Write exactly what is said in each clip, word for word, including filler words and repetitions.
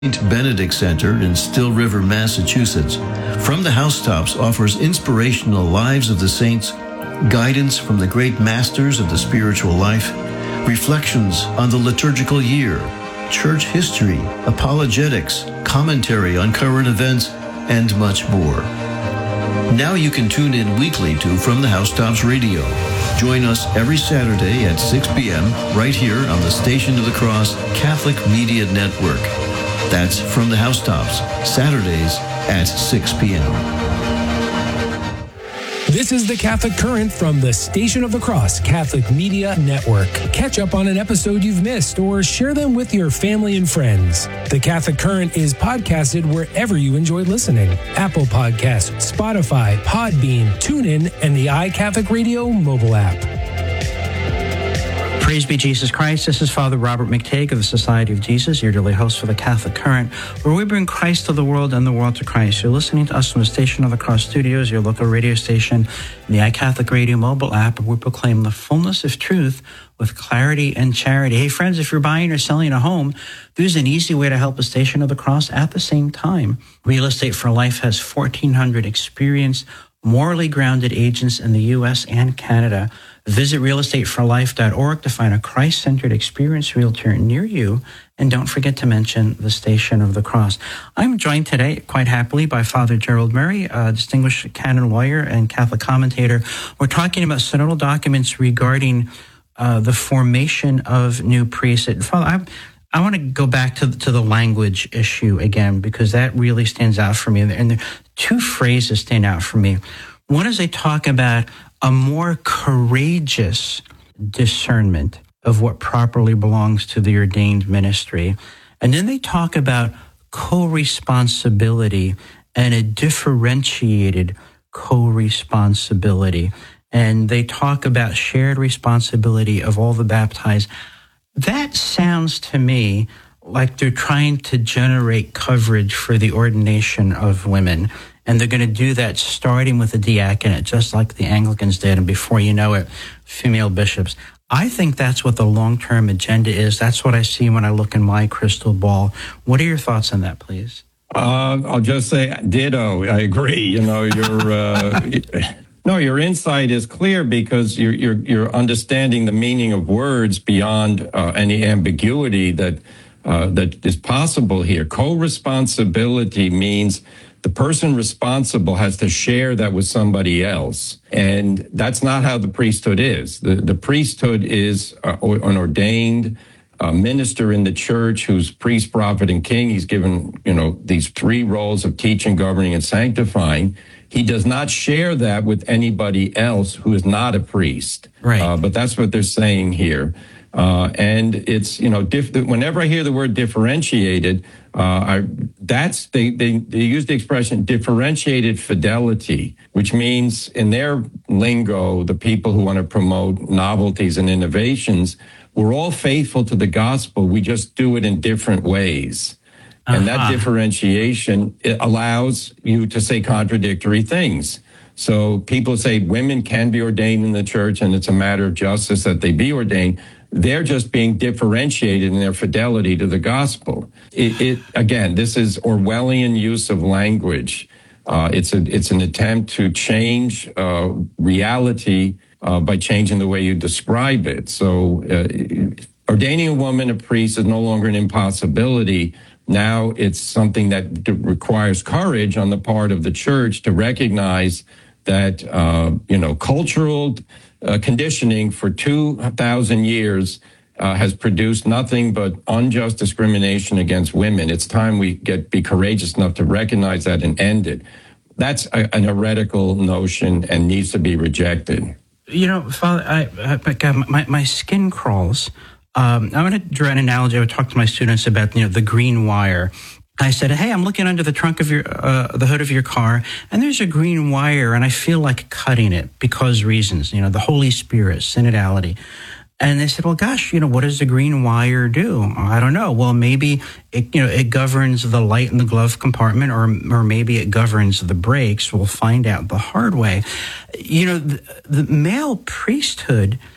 Saint Benedict Center in Still River, Massachusetts, From the Housetops offers inspirational lives of the saints, guidance from the great masters of the spiritual life, reflections on the liturgical year, church history, apologetics, commentary on current events, and much more. Now you can tune in weekly to From the Housetops Radio. Join us every Saturday at six p.m. right here on the Station of the Cross Catholic Media Network. That's From the Housetops, Saturdays at six p.m. This is the Catholic Current from the Station of the Cross Catholic Media Network. Catch up on an episode you've missed or share them with your family and friends. The Catholic Current is podcasted wherever you enjoy listening. Apple Podcasts, Spotify, Podbean, TuneIn, and the iCatholic Radio mobile app. Praise be Jesus Christ. This is Father Robert McTague of the Society of Jesus, your daily host for the Catholic Current, where we bring Christ to the world and the world to Christ. You're listening to us from the Station of the Cross Studios, your local radio station, and the iCatholic Radio mobile app, where we proclaim the fullness of truth with clarity and charity. Hey, friends, if you're buying or selling a home, there's an easy way to help the Station of the Cross at the same time. Real Estate for Life has fourteen hundred experienced, morally grounded agents in the U S and Canada. Visit real estate for life dot org to find a Christ-centered experienced realtor near you. And don't forget to mention the Station of the Cross. I'm joined today, quite happily, by Father Gerald Murray, a distinguished canon lawyer and Catholic commentator. We're talking about synodal documents regarding uh, the formation of new priests. Father, I, I want to go back to, to the language issue again, because that really stands out for me. And there are two phrases stand out for me. One is they talk about a more courageous discernment of what properly belongs to the ordained ministry. And then they talk about co-responsibility and a differentiated co-responsibility. And they talk about shared responsibility of all the baptized. That sounds to me like they're trying to generate coverage for the ordination of women. And they're going to do that starting with the diaconate, just like the Anglicans did. And before you know it, female bishops. I think that's what the long-term agenda is. That's what I see when I look in my crystal ball. What are your thoughts on that, please? Uh, I'll just say ditto. I agree. You know, your uh, no, your insight is clear because you're you're you're understanding the meaning of words beyond uh, any ambiguity that uh, that is possible here. Co-responsibility means the person responsible has to share that with somebody else. And that's not how the priesthood is. The, the priesthood is uh, an ordained uh, minister in the church who's priest, prophet, and king. He's given, you know, these three roles of teaching, governing, and sanctifying. He does not share that with anybody else who is not a priest. Right. Uh, but that's what they're saying here. Uh, and it's, you know, diff- whenever I hear the word differentiated, uh, I, that's, they, they, they use the expression differentiated fidelity, which means in their lingo, the people who want to promote novelties and innovations, we're all faithful to the gospel. We just do it in different ways. Uh-huh. And that differentiation, it allows you to say contradictory things. So people say women can be ordained in the church and it's a matter of justice that they be ordained. They're just being differentiated in their fidelity to the gospel. It, it again, this is Orwellian use of language. Uh, it's a it's an attempt to change uh, reality uh, by changing the way you describe it. So uh, ordaining a woman a priest is no longer an impossibility. Now it's something that d- requires courage on the part of the church to recognize that uh, you know cultural Uh, conditioning for two thousand years uh, has produced nothing but unjust discrimination against women. It's time we get be courageous enough to recognize that and end it. That's a, an heretical notion and needs to be rejected. You know, Father, I, I, God, my, my skin crawls. Um, I want to draw an analogy. I would talk to my students about, you know, the green wire. I said, hey, I'm looking under the trunk of your, uh, the hood of your car, and there's a green wire, and I feel like cutting it because reasons, you know, the Holy Spirit, synodality. And they said, well, gosh, you know, what does the green wire do? I don't know. Well, maybe it, you know, it governs the light in the glove compartment, or, or maybe it governs the brakes. We'll find out the hard way. You know, the, the male priesthood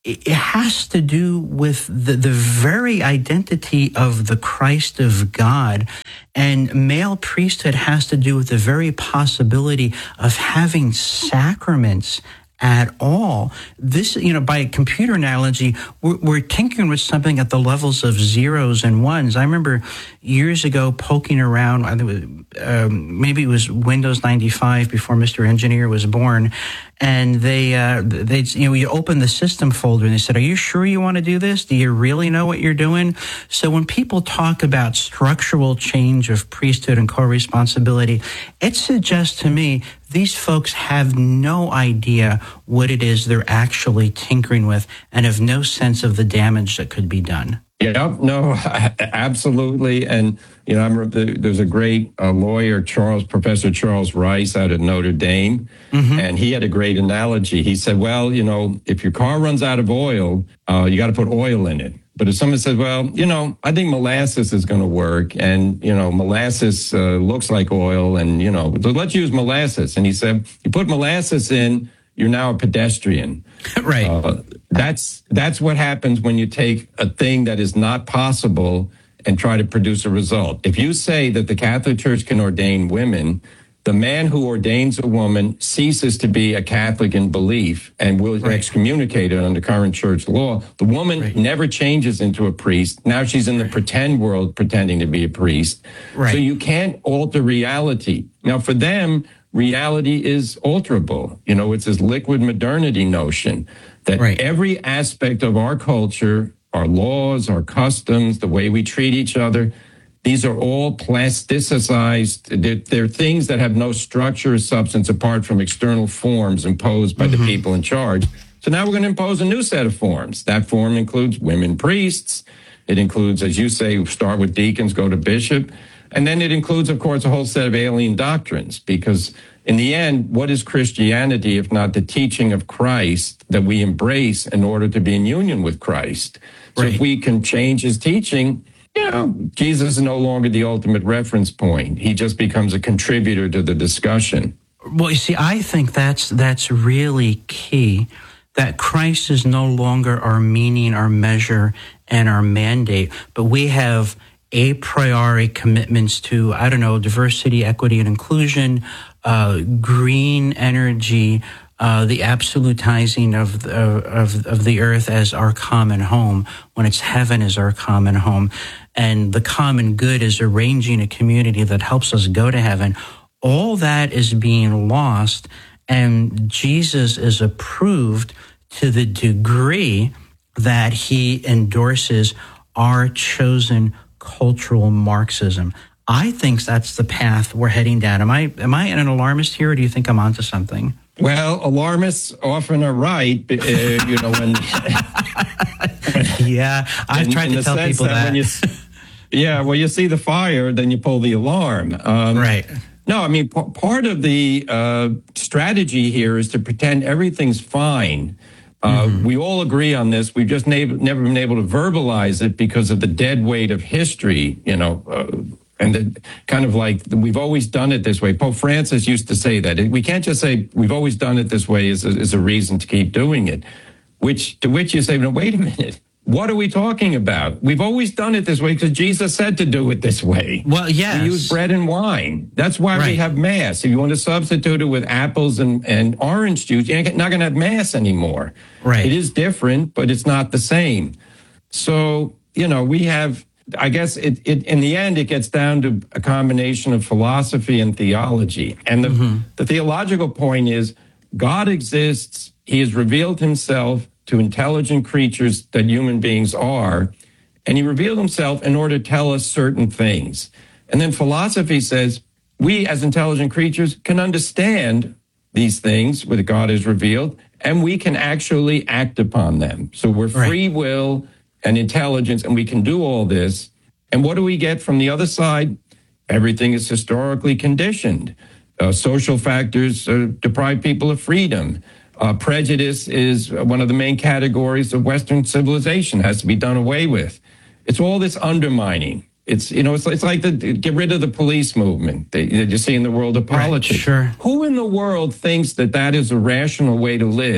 it has to do with the, the very identity of the Christ of God. And male priesthood has to do with the very possibility of having sacraments at all. This, you know, by a computer analogy, we're, we're tinkering with something at the levels of zeros and ones. I remember years ago poking around, I think um, maybe it was Windows ninety-five before Mister Engineer was born, and they, uh, they, you know, you open the system folder and they said, "Are you sure you want to do this? Do you really know what you're doing?" So when people talk about structural change of priesthood and co-responsibility, it suggests to me these folks have no idea what it is they're actually tinkering with and have no sense of the damage that could be done. Yeah, no, absolutely. And, you know, I remember there's a great uh, lawyer, Charles, Professor Charles Rice out at Notre Dame, mm-hmm. and he had a great analogy. He said, well, you know, if your car runs out of oil, uh, you got to put oil in it. But if someone says, well, you know, I think molasses is going to work, and, you know, molasses uh, looks like oil, and, you know, so let's use molasses. And he said, you put molasses in, you're now a pedestrian. Right. Uh, that's that's what happens when you take a thing that is not possible and try to produce a result. If you say that the Catholic Church can ordain women, the man who ordains a woman ceases to be a Catholic in belief and will be right. excommunicated under current church law. The woman right. never changes into a priest. Now she's in the pretend world pretending to be a priest. Right. So you can't alter reality. Now for them, reality is alterable. You know, it's this liquid modernity notion that right. every aspect of our culture, our laws, our customs, the way we treat each other, these are all plasticized. They're, they're things that have no structure or substance apart from external forms imposed by mm-hmm. the people in charge. So now we're going to impose a new set of forms. That form includes women priests. It includes, as you say, start with deacons, go to bishop. And then it includes, of course, a whole set of alien doctrines, because in the end, what is Christianity if not the teaching of Christ that we embrace in order to be in union with Christ? So right. if we can change his teaching, you know, Jesus is no longer the ultimate reference point. He just becomes a contributor to the discussion. Well, you see, I think that's that's really key, that Christ is no longer our meaning, our measure, and our mandate, but we have a priori commitments to, I don't know, diversity, equity, and inclusion, uh, green energy, uh, the absolutizing of, the, of of the earth as our common home, when it's heaven is our common home, and the common good is arranging a community that helps us go to heaven. All that is being lost, and Jesus is approved to the degree that he endorses our chosen cultural Marxism. I think that's the path we're heading down. Am I am I an alarmist here, or do you think I'm onto something? Well, alarmists often are right, uh, you know, when... yeah, I've in, tried in to tell people that. that. When you, yeah, well, you see the fire, then you pull the alarm. Um, right. No, I mean, p- part of the uh, strategy here is to pretend everything's fine. Uh, mm-hmm. We all agree on this. We've just na- never been able to verbalize it because of the dead weight of history, you know, uh, and the, kind of like we've always done it this way. Pope Francis used to say that. We can't just say we've always done it this way as a, as a reason to keep doing it, which to which you say, no, wait a minute. What are we talking about? We've always done it this way because Jesus said to do it this way. Well, yes. We use bread and wine. That's why right. we have Mass. If you want to substitute it with apples and, and orange juice, you're not going to have Mass anymore. Right. It is different, but it's not the same. So, you know, we have, I guess, it, it in the end, it gets down to a combination of philosophy and theology. And the, mm-hmm. the theological point is God exists. He has revealed himself to intelligent creatures that human beings are, and he revealed himself in order to tell us certain things. And then philosophy says we as intelligent creatures can understand these things that God has revealed, and we can actually act upon them. So we're free right. will and intelligence, and we can do all this. And what do we get from the other side? Everything is historically conditioned. Uh, social factors uh, deprive people of freedom. Uh, prejudice is one of the main categories of Western civilization, has to be done away with. It's all this undermining. It's, you know, it's, it's like the get rid of the police movement that you see in the world of politics. Right, sure. Who in the world thinks that that is a rational way to live,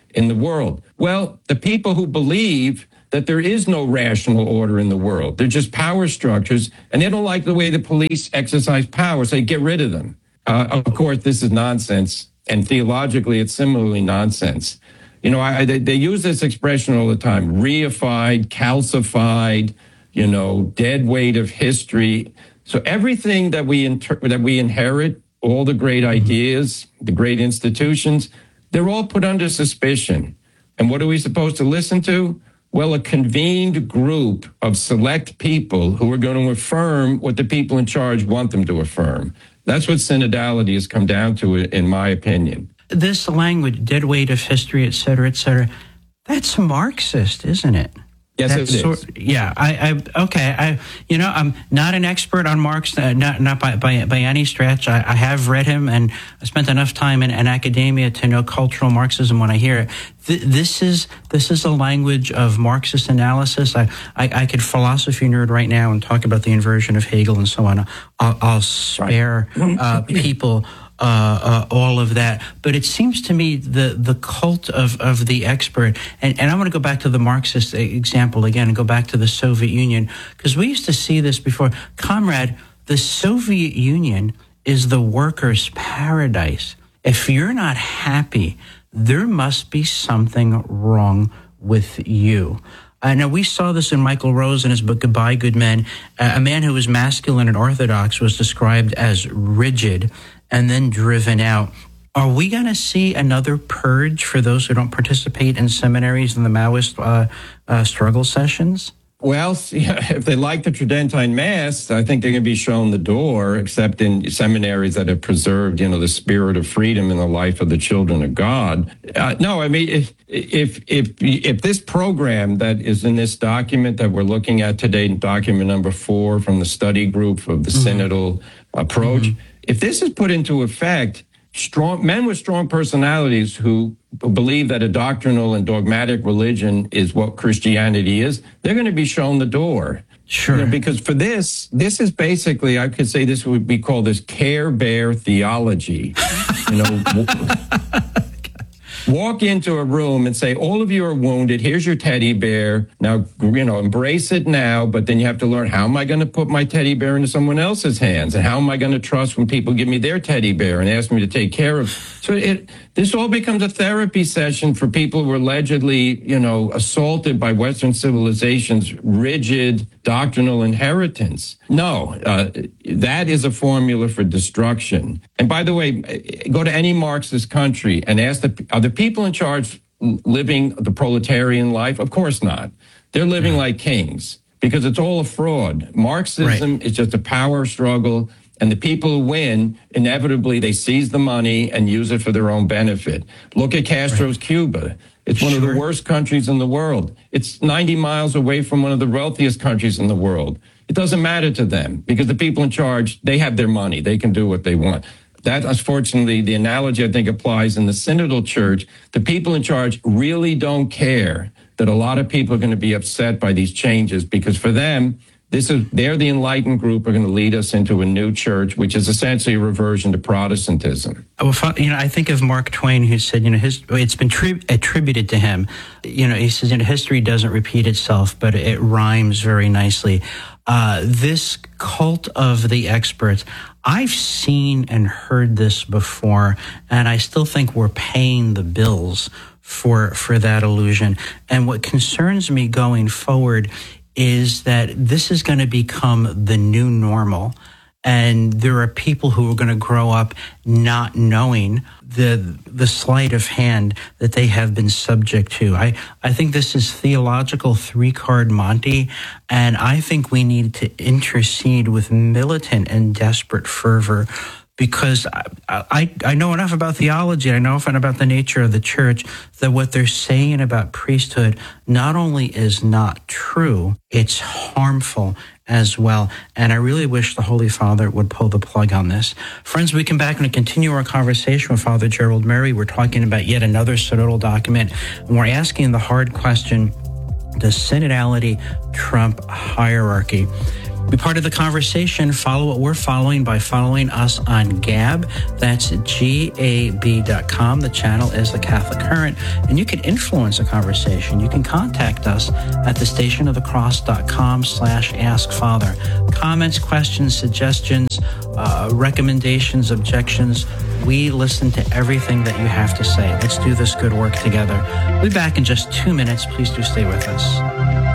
in the world. Well, the people who believe that there is no rational order in the world, they're just power structures, and they don't like the way the police exercise power, so they get rid of them. Uh, of course, this is nonsense, and theologically, it's similarly nonsense. You know, I, they, they use this expression all the time, reified, calcified, you know, dead weight of history. So everything that we inter- that we inherit, all the great ideas, the great institutions, they're all put under suspicion. And what are we supposed to listen to? Well, a convened group of select people who are going to affirm what the people in charge want them to affirm. That's what synodality has come down to, in my opinion. This language, dead weight of history, et cetera, et cetera, that's Marxist, isn't it? Yes, That's it is. Sort, yeah, I, I, okay. I, you know, I'm not an expert on Marx, uh, not not by, by by any stretch. I, I have read him, and I spent enough time in, in academia to know cultural Marxism when I hear it. Th- this is this is a language of Marxist analysis. I, I I could philosophy nerd right now and talk about the inversion of Hegel and so on. I'll, I'll spare uh, people. Uh, uh, all of that. But it seems to me the the cult of, of the expert, and, and I want to go back to the Marxist example again and go back to the Soviet Union, because we used to see this before. Comrade, the Soviet Union is the workers' paradise. If you're not happy, there must be something wrong with you. Uh, now, we saw this in Michael Rose in his book, Goodbye, Good Men. Uh, a man who was masculine and orthodox was described as rigid and then driven out. Are we going to see another purge for those who don't participate in seminaries and the Maoist uh, uh, struggle sessions? Well, if they like the Tridentine Mass, I think they're going to be shown the door, except in seminaries that have preserved, you know, the spirit of freedom in the life of the children of God. Uh, no, I mean, if, if if if this program that is in this document that we're looking at today, document number four from the study group of the mm-hmm. synodal approach, mm-hmm. if this is put into effect, strong men with strong personalities who believe that a doctrinal and dogmatic religion is what Christianity is, they're going to be shown the door. Sure. You know, because for this, this is basically, I could say this would be called this Care Bear theology. You know, walk into a room and say, all of you are wounded. Here's your teddy bear. Now, you know, embrace it now, but then you have to learn, how am I going to put my teddy bear into someone else's hands? And how am I going to trust when people give me their teddy bear and ask me to take care of? So it, this all becomes a therapy session for people who are allegedly, you know, assaulted by Western civilization's rigid doctrinal inheritance. No, uh, that is a formula for destruction. And by the way, go to any Marxist country and ask, the, are the people in charge living the proletarian life? Of course not. They're living like kings because it's all a fraud. Marxism right. is just a power struggle, and the people who win, inevitably, they seize the money and use it for their own benefit. Look at Castro's right. Cuba. It's one sure. of the worst countries in the world. It's ninety miles away from one of the wealthiest countries in the world. It doesn't matter to them because the people in charge, they have their money. They can do what they want. That, unfortunately, the analogy I think applies in the synodal church. The people in charge really don't care that a lot of people are going to be upset by these changes because for them, this is they're the enlightened group are going to lead us into a new church, which is essentially a reversion to Protestantism. Well, you know, I think of Mark Twain, who said, you know, his, it's been tri- attributed to him. You know, he says, you know, history doesn't repeat itself, but it rhymes very nicely. Uh, this cult of the experts, I've seen and heard this before, and I still think we're paying the bills for for that illusion. And what concerns me going forward is that this is going to become the new normal. And there are people who are going to grow up not knowing the the sleight of hand that they have been subject to. I, I think this is theological three-card Monty, and I think we need to intercede with militant and desperate fervor because I, I, I know enough about theology, I know enough about the nature of the church, that what they're saying about priesthood not only is not true, it's harmful as well. And I really wish the Holy Father would pull the plug on this. Friends, we come back and continue our conversation with Father Gerald Murray. We're talking about yet another synodal document, and we're asking the hard question, does synodality trump hierarchy? Be part of the conversation. Follow what we're following by following us on Gab. That's G A B dot com. The channel is The Catholic Current. And you can influence the conversation. You can contact us at the station of the cross dot com slash ask father. Comments, questions, suggestions, uh, recommendations, objections. We listen to everything that you have to say. Let's do this good work together. We'll be back in just two minutes. Please do stay with us.